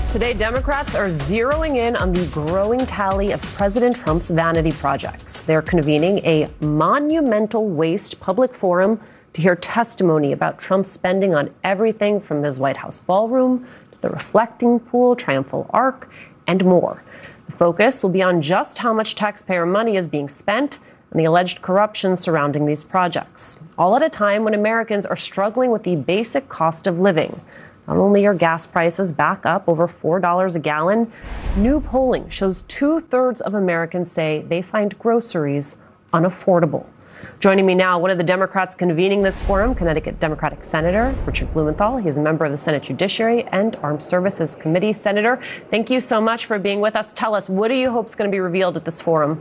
Today, Democrats are zeroing in on the growing tally of President Trump's vanity projects. They're convening a monumental waste public forum to hear testimony about Trump's spending on everything from his White House ballroom to the reflecting pool, Triumphal Arch, and more. The focus will be on just how much taxpayer money is being spent and the alleged corruption surrounding these projects, all at a time when Americans are struggling with the basic cost of living. Not only are gas prices back up over $4 a gallon, new polling shows 2/3 of Americans say they find groceries unaffordable. Joining me now, one of the Democrats convening this forum, Connecticut Democratic Senator Richard Blumenthal. He's a member of the Senate Judiciary and Armed Services Committee. Senator, thank you so much for being with us. Tell us, what do you hope is going to be revealed at this forum?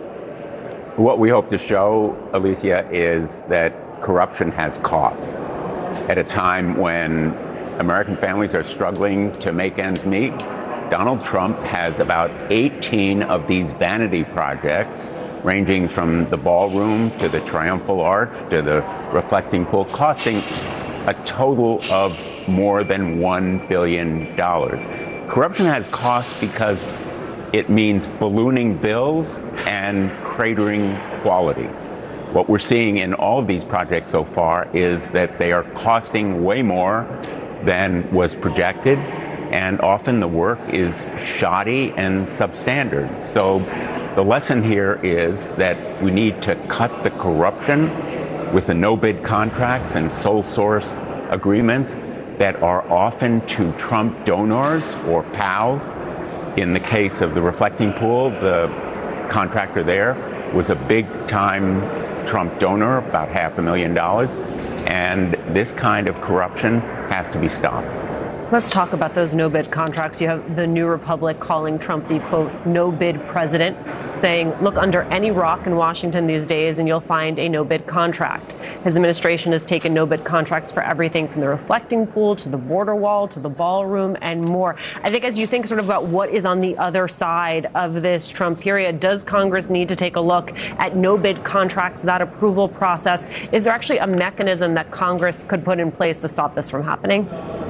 What we hope to show, Alicia, is that corruption has costs. At a time when American families are struggling to make ends meet, Donald Trump has about 18 of these vanity projects, ranging from the ballroom to the Triumphal Arch to the reflecting pool, costing a total of more than $1 billion. Corruption has costs because it means ballooning bills and cratering quality. What we're seeing in all of these projects so far is that they are costing way more than was projected, and often the work is shoddy and substandard. So the lesson here is that we need to cut the corruption with the no-bid contracts and sole source agreements that are often to Trump donors or pals. In the case of the reflecting pool, the contractor there was a big-time Trump donor, about $500,000. And this kind of corruption has to be stopped. Let's talk about those no-bid contracts. You have the New Republic calling Trump the, quote, no-bid president, saying, look under any rock in Washington these days and you'll find a no-bid contract. His administration has taken no-bid contracts for everything from the reflecting pool to the border wall to the ballroom and more. I think as you think sort of about what is on the other side of this Trump period, does Congress need to take a look at no-bid contracts, that approval process? Is there actually a mechanism that Congress could put in place to stop this from happening?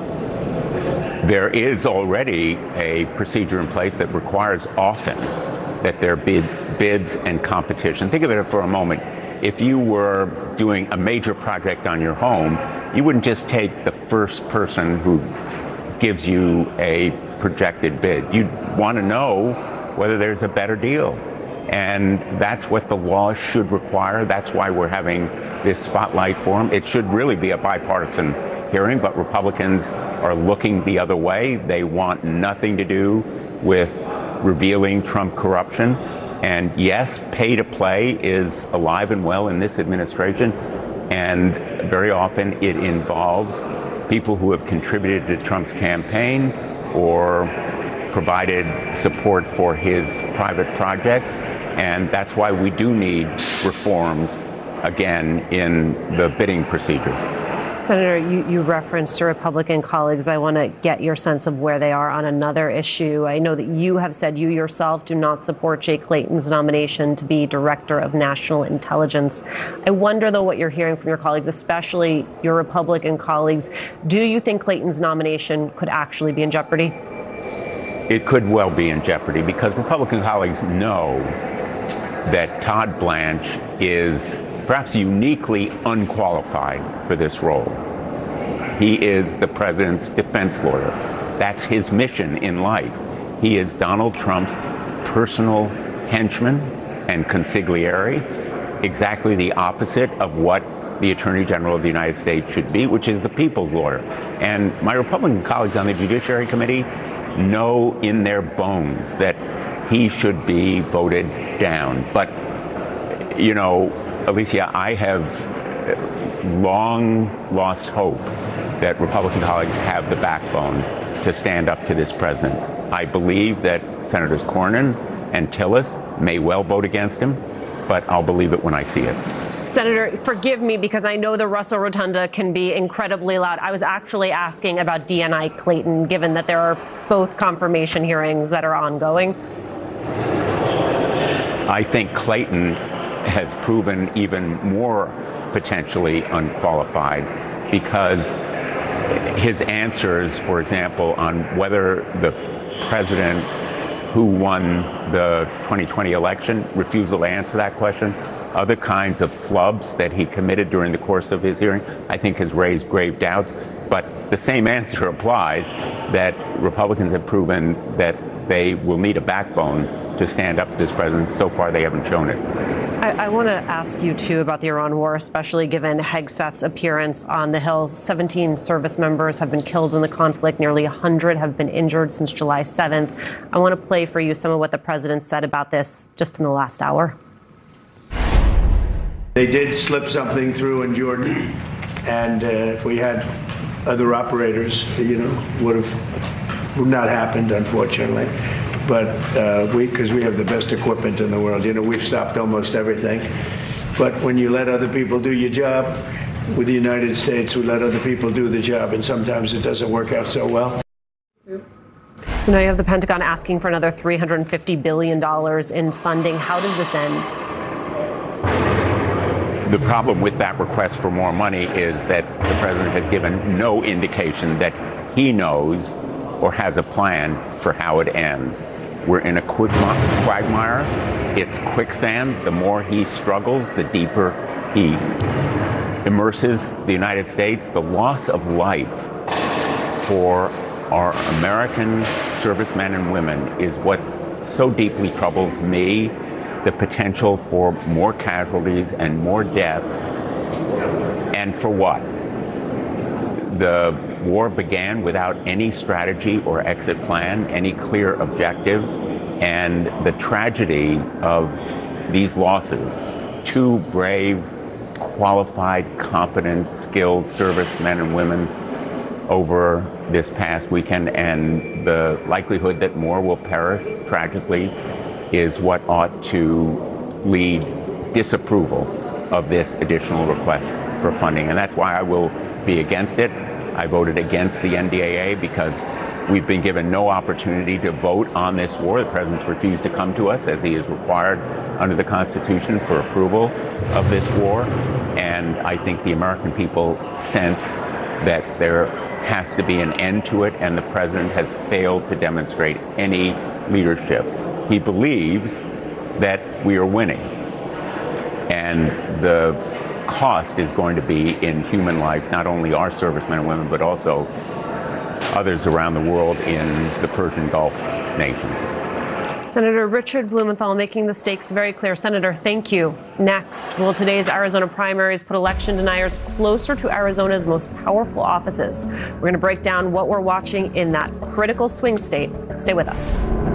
There is already a procedure in place that requires often that there be bids and competition. Think of it for a moment. If you were doing a major project on your home, you wouldn't just take the first person who gives you a projected bid. You'd want to know whether there's a better deal. And that's what the law should require. That's why we're having this spotlight forum. It should really be a bipartisan hearing, but Republicans are looking the other way. They want nothing to do with revealing Trump corruption. And yes, pay to play is alive and well in this administration. And very often it involves people who have contributed to Trump's campaign or provided support for his private projects. And that's why we do need reforms, again, in the bidding procedures. Senator, you referenced your Republican colleagues. I want to get your sense of where they are on another issue. I know that you have said you yourself do not support Jay Clayton's nomination to be Director of National Intelligence. I wonder, though, what you're hearing from your colleagues, especially your Republican colleagues. Do you think Clayton's nomination could actually be in jeopardy? It could well be in jeopardy because Republican colleagues know that Todd Blanche is perhaps uniquely unqualified for this role. He is the president's defense lawyer. That's his mission in life. He is Donald Trump's personal henchman and consigliere, exactly the opposite of what the Attorney General of the United States should be, which is the people's lawyer. And my Republican colleagues on the Judiciary Committee know in their bones that he should be voted down. But, you know, Alicia, I have long lost hope that Republican colleagues have the backbone to stand up to this president. I believe that Senators Cornyn and Tillis may well vote against him, but I'll believe it when I see it. Senator, forgive me because I know the Russell Rotunda can be incredibly loud. I was actually asking about DNI Clayton, given that there are both confirmation hearings that are ongoing. I think Clayton has proven even more potentially unqualified because his answers, for example, on whether the president who won the 2020 election, refusal to answer that question, other kinds of flubs that he committed during the course of his hearing, I think has raised grave doubts. But the same answer applies, that Republicans have proven that they will need a backbone to stand up to this president. So far, they haven't shown it. I want to ask you, too, about the Iran war, especially given Hegseth's appearance on the Hill. 17 service members have been killed in the conflict. Nearly 100 have been injured since July 7th. I want to play for you some of what the president said about this just in the last hour. They did slip something through in Jordan, and if we had other operators, would not happened, unfortunately. But because we have the best equipment in the world, we've stopped almost everything. But when you let other people do your job, with the United States, we let other people do the job, and sometimes it doesn't work out so well. So now you have the Pentagon asking for another $350 billion in funding. How does this end? The problem with that request for more money is that the president has given no indication that he knows or has a plan for how it ends. We're in a quagmire. It's quicksand. The more he struggles, the deeper he immerses the United States. The loss of life for our American servicemen and women is what so deeply troubles me. The potential for more casualties and more deaths. And for what? The war began without any strategy or exit plan, any clear objectives, and the tragedy of these losses, two brave, qualified, competent, skilled servicemen and women over this past weekend, and the likelihood that more will perish tragically, is what ought to lead disapproval of this additional request for funding. And that's why I will be against it. I voted against the NDAA because we've been given no opportunity to vote on this war. The president's refused to come to us, as he is required under the Constitution, for approval of this war. And I think the American people sense that there has to be an end to it, and the president has failed to demonstrate any leadership. He believes that we are winning, and the cost is going to be in human life, not only our servicemen and women, but also others around the world in the Persian Gulf nations. Senator Richard Blumenthal making the stakes very clear. Senator, thank you. Next, will today's Arizona primaries put election deniers closer to Arizona's most powerful offices? We're going to break down what we're watching in that critical swing state. Stay with us.